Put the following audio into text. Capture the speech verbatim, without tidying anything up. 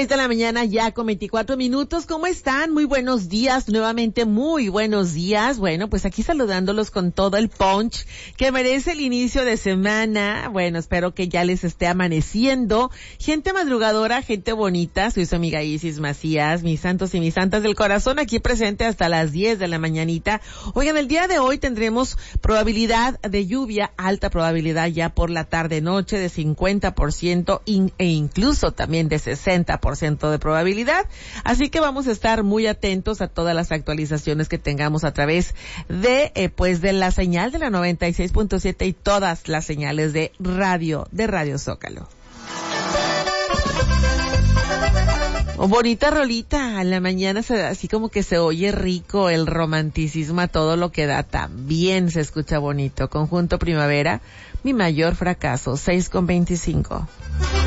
Seis de la mañana ya con veinticuatro minutos. ¿Cómo están? Muy buenos días. Nuevamente muy buenos días. Bueno, pues aquí saludándolos con todo el punch que merece el inicio de semana. Bueno, espero que ya les esté amaneciendo. Gente madrugadora, gente bonita. Soy su amiga Isis Macías, mis santos y mis santas del corazón, aquí presente hasta las diez de la mañanita. Oigan, el día de hoy tendremos probabilidad de lluvia, alta probabilidad ya por la tarde-noche de cincuenta por ciento in, e incluso también de sesenta por ciento de probabilidad, así que vamos a estar muy atentos a todas las actualizaciones que tengamos a través de, eh, pues de la señal de la noventa y seis punto siete y todas las señales de radio, de Radio Zócalo. Oh, bonita rolita, a la mañana se, así como que se oye rico el romanticismo a todo lo que da, también se escucha bonito. Conjunto Primavera, Mi Mayor Fracaso, seis con veinticinco.